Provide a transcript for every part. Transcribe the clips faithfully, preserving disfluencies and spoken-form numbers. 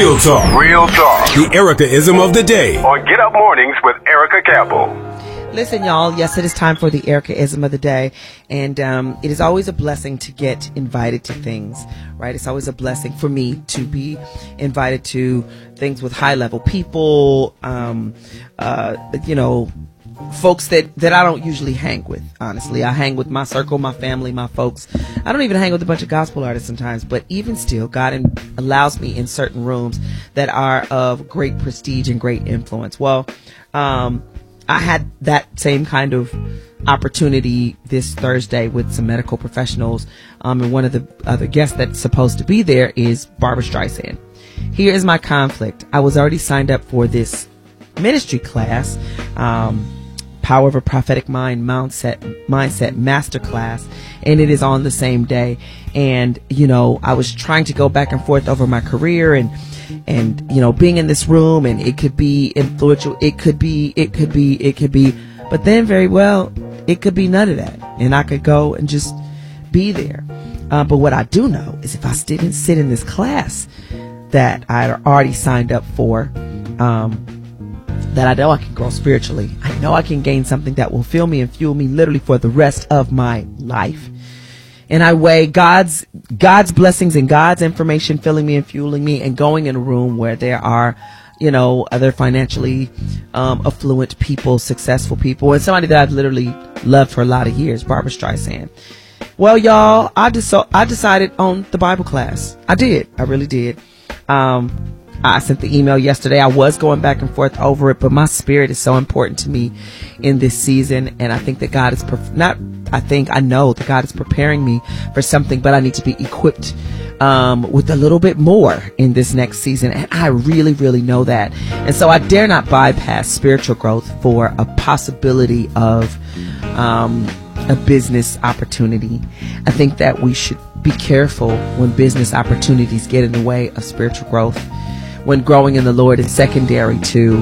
Real talk. Real talk. The Erica-ism of the day. On Get Up Mornings with Erica Campbell. Listen, y'all, yes, it is time for the Erica-ism of the day. And um, it is always a blessing to get invited to things, right? It's always a blessing for me to be invited to things with high-level people, um, uh, you know, folks that, that I don't usually hang with, honestly. I hang with my circle, my family, my folks. I don't even hang with a bunch of gospel artists sometimes, but even still, God in, allows me in certain rooms that are of great prestige and great influence. Well, um, I had that same kind of opportunity this Thursday with some medical professionals. Um, and one of the other guests that's supposed to be there is Barbara Streisand. Here is my conflict. I was already signed up for this ministry class, um, Power of a Prophetic Mind Mindset Mindset Masterclass, and it is on the same day. And, you know, I was trying to go back and forth over my career and and, you know, being in this room, and it could be influential. It could be, it could be, it could be, but then very well, it could be none of that. And I could go and just be there. Uh, but what I do know is if I didn't sit in this class that I had already signed up for, um, that I know I can grow spiritually. I know I can gain something that will fill me and fuel me literally for the rest of my life. And I weigh God's God's blessings and God's information filling me and fueling me, and going in a room where there are, you know, other financially um, affluent people, successful people, and somebody that I've literally loved for a lot of years, Barbara Streisand. Well, y'all, I just so I decided on the Bible class. I did. I really did. Um, I sent the email yesterday. I was going back and forth over it, but my spirit is so important to me in this season. And I think that God is, pref- not, I think, I know that God is preparing me for something, but I need to be equipped um, with a little bit more in this next season. And I really, really know that. And so I dare not bypass spiritual growth for a possibility of um, a business opportunity. I think that we should be careful when business opportunities get in the way of spiritual growth. When growing in the Lord is secondary to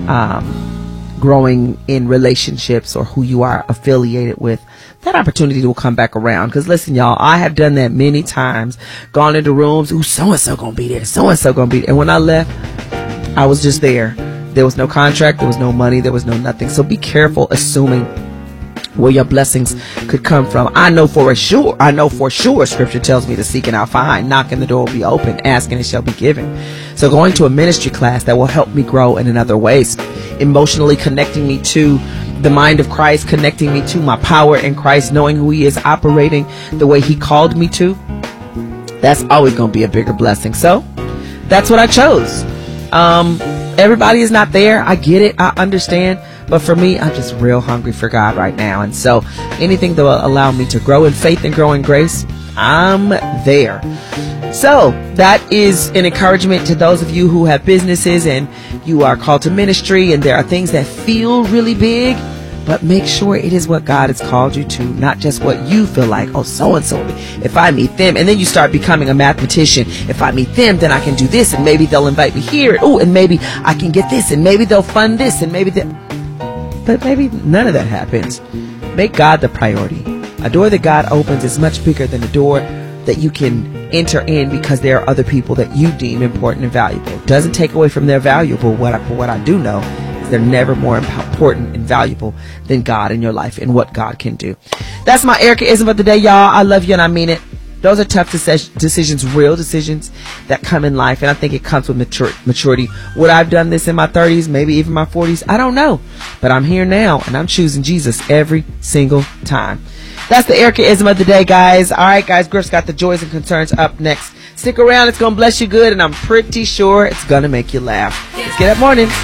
um, growing in relationships or who you are affiliated with, that opportunity will come back around. Because listen, y'all, I have done that many times. Gone into rooms, ooh, so-and-so gonna be there, so-and-so gonna be there. And when I left, I was just there. There was no contract, there was no money, there was no nothing. So be careful assuming where your blessings could come from. I know for a sure, I know for sure scripture tells me to seek and I'll find, knock and the door will be open, ask and it shall be given. So going to a ministry class that will help me grow in another ways, emotionally connecting me to the mind of Christ, connecting me to my power in Christ, knowing who he is, operating the way he called me to, that's always going to be a bigger blessing. So that's what I chose. Um, everybody is not there. I get it. I understand. But for me, I'm just real hungry for God right now. And so anything that will allow me to grow in faith and grow in grace, I'm there. So that is an encouragement to those of you who have businesses and you are called to ministry, and there are things that feel really big, but make sure it is what God has called you to, not just what you feel like. Oh, so-and-so, if I meet them, and then you start becoming a mathematician. If I meet them, then I can do this, and maybe they'll invite me here. Oh, and maybe I can get this, and maybe they'll fund this, and maybe they... But maybe none of that happens. Make God the priority. A door that God opens is much bigger than a door that you can enter in because there are other people that you deem important and valuable. Doesn't take away from their valuable. What I, what I do know is they're never more important and valuable than God in your life and what God can do. That's my Erica-ism of the day, y'all. I love you and I mean it. Those are tough decisions, real decisions that come in life. And I think it comes with mature, maturity. Would I have done this in my thirties, maybe even my forties? I don't know. But I'm here now, and I'm choosing Jesus every single time. That's the Erica-ism of the day, guys. All right, guys. Griff's got the joys and concerns up next. Stick around. It's going to bless you good, and I'm pretty sure it's going to make you laugh. Let's get up mornings.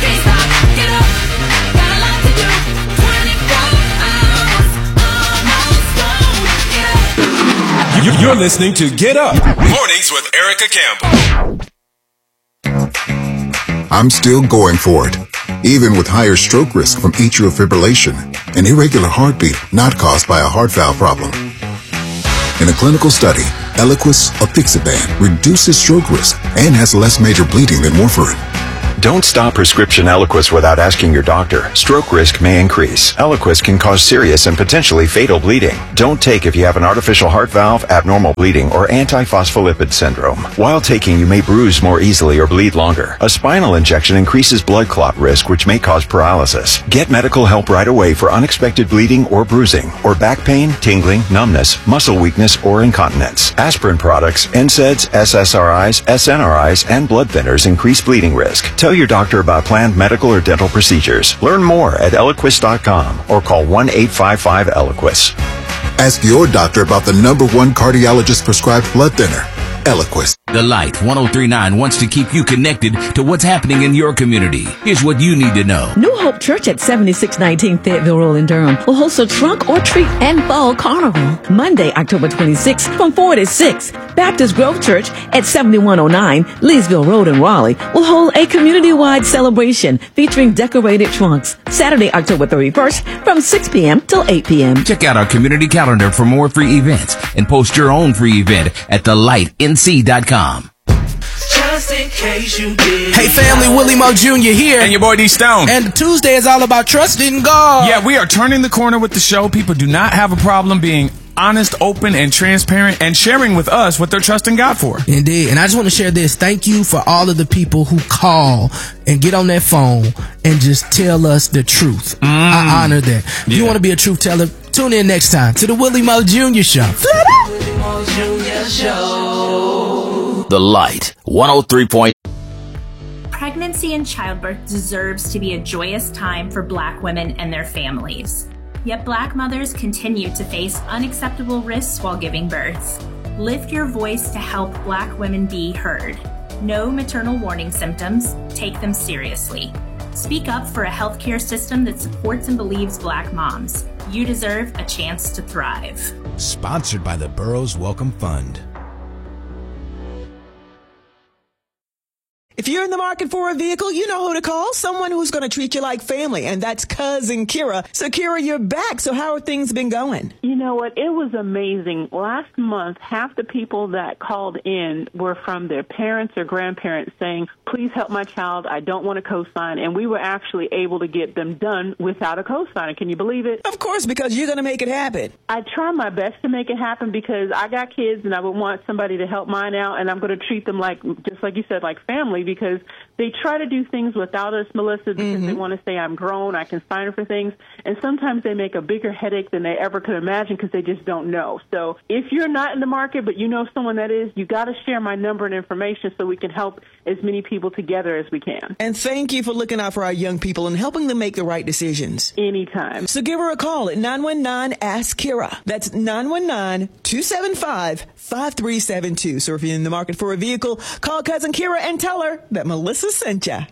You're listening to Get Up Mornings with Erica Campbell. I'm still going for it, even with higher stroke risk from atrial fibrillation, an irregular heartbeat not caused by a heart valve problem. In a clinical study, Eliquis apixaban reduces stroke risk and has less major bleeding than warfarin. Don't stop prescription Eliquis without asking your doctor. Stroke risk may increase. Eliquis can cause serious and potentially fatal bleeding. Don't take if you have an artificial heart valve, abnormal bleeding, or antiphospholipid syndrome. While taking, you may bruise more easily or bleed longer. A spinal injection increases blood clot risk, which may cause paralysis. Get medical help right away for unexpected bleeding or bruising, or back pain, tingling, numbness, muscle weakness, or incontinence. Aspirin products, N SAIDs, S S R Is, S N R Is, and blood thinners increase bleeding risk. Tell your doctor about planned medical or dental procedures. Learn more at Eliquis dot com or call one eight five five Eliquis. Ask your doctor about the number one cardiologist prescribed blood thinner, Eliquis. The Light one oh three point nine wants to keep you connected to what's happening in your community. Here's what you need to know. New Hope Church at seventy-six nineteen Fayetteville Road in Durham will host a trunk or treat and fall carnival Monday, October twenty-sixth from four to six. Baptist Grove Church at seventy-one oh nine Leesville Road in Raleigh will hold a community-wide celebration featuring decorated trunks Saturday, October thirty-first from six p.m. till eight p.m. Check out our community calendar for more free events and post your own free event at the light n c dot com. Just in case you did. Hey family, Willie Mo Junior here. And your boy D Stone. And Tuesday is all about trusting God. Yeah, we are turning the corner with the show. People do not have a problem being honest, open, and transparent and sharing with us what they're trusting God for. Indeed. And I just want to share this. Thank you for all of the people who call and get on that phone and just tell us the truth. Mm. I honor that. If yeah. you want to be a truth teller, tune in next time to the Willie Mo Junior Show. Willie Mo Junior Show. The Light one oh three point Pregnancy and childbirth deserves to be a joyous time for Black women and their families. Yet Black mothers continue to face unacceptable risks while giving birth. Lift your voice to help Black women be heard. Know maternal warning symptoms. Take them seriously. Speak up for a healthcare system that supports and believes Black moms. You deserve a chance to thrive. Sponsored by the Burroughs Welcome Fund. If you're in the market for a vehicle, you know who to call. Someone who's going to treat you like family, and that's Cousin Kira. So, Kira, you're back. So how have things been going? You know what? It was amazing. Last month, half the people that called in were from their parents or grandparents saying, please help my child. I don't want a cosign. And we were actually able to get them done without a cosigner. Can you believe it? Of course, because you're going to make it happen. I try my best to make it happen because I got kids and I would want somebody to help mine out, and I'm going to treat them like, just like you said, like family, because they try to do things without us, Melissa, because mm-hmm. they want to say I'm grown, I can sign for things, and sometimes they make a bigger headache than they ever could imagine because they just don't know. So if you're not in the market but you know someone that is, you got to share my number and information so we can help as many people together as we can. And thank you for looking out for our young people and helping them make the right decisions. Anytime. So give her a call at nine one nine, ask Kira. That's nine one nine, two seven five, five three seven two. So if you're in the market for a vehicle, call Cousin Kira and tell her that Melissa sent ya.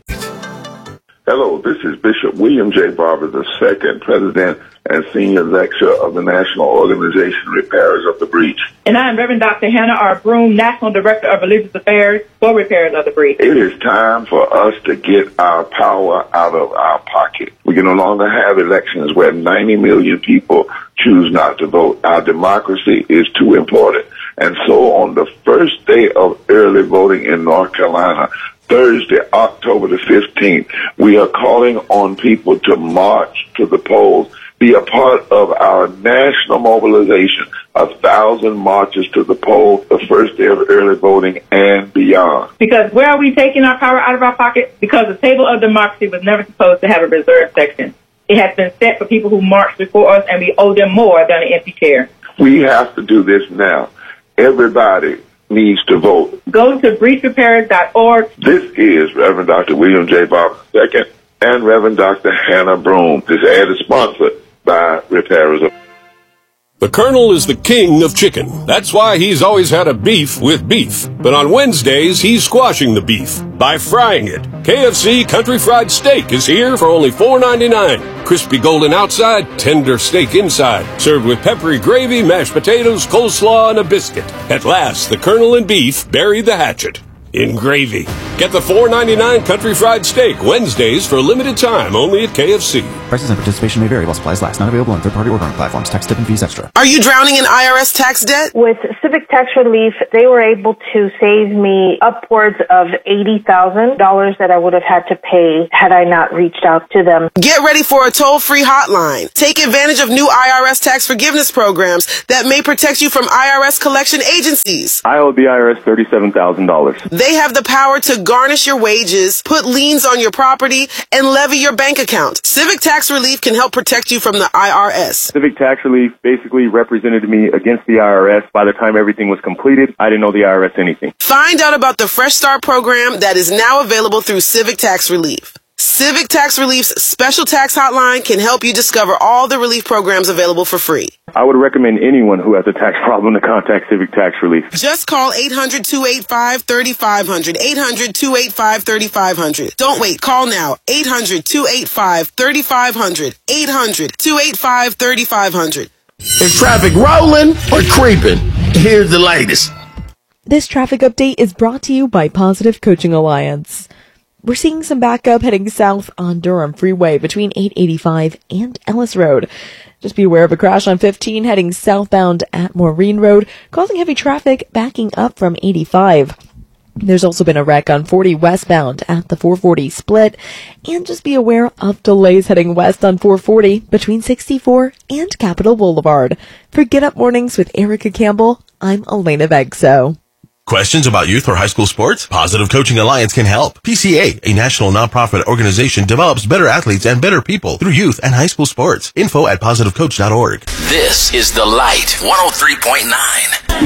Hello, this is Bishop William J. Barber the Second, President and Senior Lecturer of the National Organization Repairers of the Breach. And I am Reverend Doctor Hannah R. Broom, National Director of Religious Affairs for Repairers of the Breach. It is time for us to get our power out of our pocket. We can no longer have elections where ninety million people choose not to vote. Our democracy is too important. And so on the first day of early voting in North Carolina, Thursday, October the fifteenth, we are calling on people to march to the polls, be a part of our national mobilization, a thousand marches to the polls the first day of early voting and beyond. Because where are we taking our power out of our pocket? Because the table of democracy was never supposed to have a reserved section. It has been set for people who marched before us, and we owe them more than an empty chair. We have to do this now. Everybody needs to vote. Go to breach repairers dot org. This is Reverend Doctor William J. Barber the Second and Reverend Doctor Hannah Broom. This ad is sponsored by Repairers of... The Colonel is the king of chicken. That's why he's always had a beef with beef. But on Wednesdays, he's squashing the beef by frying it. K F C Country Fried Steak is here for only four ninety-nine. Crispy golden outside, tender steak inside. Served with peppery gravy, mashed potatoes, coleslaw, and a biscuit. At last, the Colonel and beef bury the hatchet in gravy. Get the four ninety-nine Country Fried Steak Wednesdays for a limited time only at K F C. Prices and participation may vary while supplies last. Not available on third-party ordering platforms. Tax, tip, and fees extra. Are you drowning in I R S tax debt? With Civic Tax Relief, they were able to save me upwards of eighty thousand dollars that I would have had to pay had I not reached out to them. Get ready for a toll-free hotline. Take advantage of new I R S tax forgiveness programs that may protect you from I R S collection agencies. I owe the I R S thirty-seven thousand dollars. They have the power to garnish your wages, put liens on your property, and levy your bank account. Civic Tax Relief can help protect you from the I R S. Civic Tax Relief basically represented me against the I R S. By the time everything was completed, I didn't owe the I R S anything. Find out about the Fresh Start program that is now available through Civic Tax Relief. Civic Tax Relief's special tax hotline can help you discover all the relief programs available for free. I would recommend anyone who has a tax problem to contact Civic Tax Relief. Just call eight hundred, two eight five, three five zero zero, eight hundred, two eight five, three five zero zero. Don't wait, call now, eight hundred, two eight five, three five zero zero, eight hundred, two eight five, three five zero zero. Is traffic rolling or creeping? Here's the latest. This traffic update is brought to you by Positive Coaching Alliance. We're seeing some backup heading south on Durham Freeway between eight eighty-five and Ellis Road. Just be aware of a crash on fifteen heading southbound at Maureen Road, causing heavy traffic backing up from eighty-five. There's also been a wreck on forty westbound at the four forty split, and just be aware of delays heading west on four forty between sixty-four and Capitol Boulevard. For Get Up Mornings with Erica Campbell, I'm Elena Vegso. Questions about youth or high school sports? Positive Coaching Alliance can help. P C A, a national nonprofit organization, develops better athletes and better people through youth and high school sports. Info at positive coach dot org. This is The Light, one oh three point nine.